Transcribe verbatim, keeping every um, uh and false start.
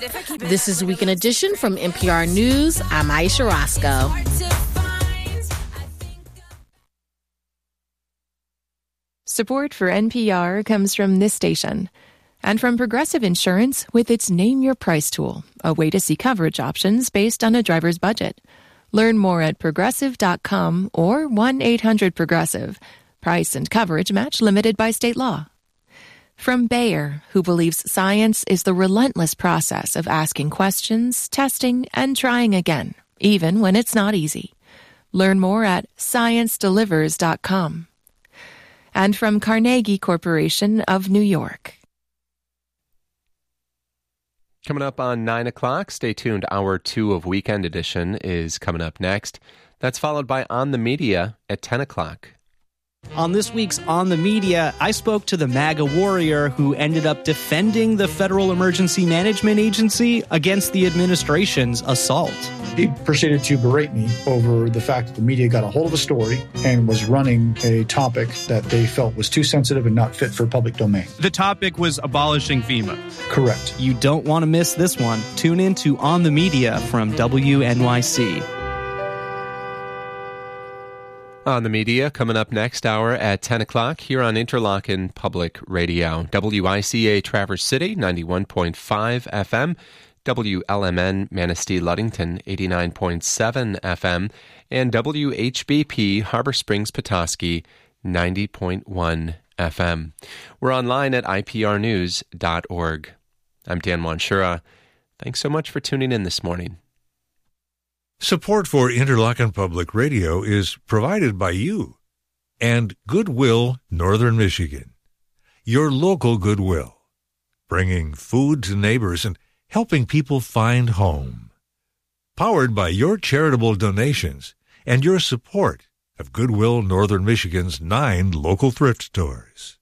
This is Weekend Edition from N P R News. I'm Aisha Roscoe. Support for N P R comes from this station and from Progressive Insurance with its Name Your Price tool, a way to see coverage options based on a driver's budget. Learn more at progressive dot com or one eight hundred progressive. Price and coverage match limited by state law. From Bayer, who believes science is the relentless process of asking questions, testing, and trying again, even when it's not easy. Learn more at science delivers dot com. And from Carnegie Corporation of New York. Coming up on nine o'clock, stay tuned. Hour two of Weekend Edition is coming up next. That's followed by On the Media at ten o'clock. On this week's On the Media, I spoke to the MAGA warrior who ended up defending the Federal Emergency Management Agency against the administration's assault. He proceeded to berate me over the fact that the media got a hold of a story and was running a topic that they felt was too sensitive and not fit for public domain. The topic was abolishing FEMA. Correct. You don't want to miss this one. Tune in to On the Media from W N Y C. On the Media, coming up next hour at ten o'clock here on Interlochen Public Radio. W I C A Traverse City, ninety-one point five F M. W L M N Manistee Ludington, eighty-nine point seven F M. And W H B P Harbor Springs Petoskey, ninety point one F M. We're online at I P R news dot org. I'm Dan Wanshura. Thanks so much for tuning in this morning. Support for Interlochen Public Radio is provided by you and Goodwill Northern Michigan, your local Goodwill, bringing food to neighbors and helping people find home. Powered by your charitable donations and your support of Goodwill Northern Michigan's nine local thrift stores.